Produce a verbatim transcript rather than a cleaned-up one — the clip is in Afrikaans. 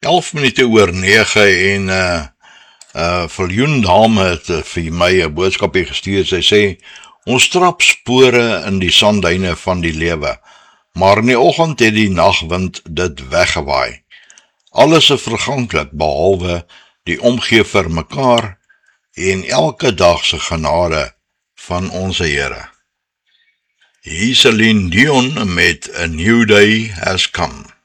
elf minute oor nege en uh, uh, Viljoen dame het uh, vir my 'n boodskapie gestuur. Sy sê, ons trap spore in die sandduine van die lewe, maar in die oggend het die nagwind dit weggewaai. Alles is verganklik, behalwe die omgee vir mekaar en elke dag se genade van ons Here. Hier is Celine Dion met A New Day Has Come.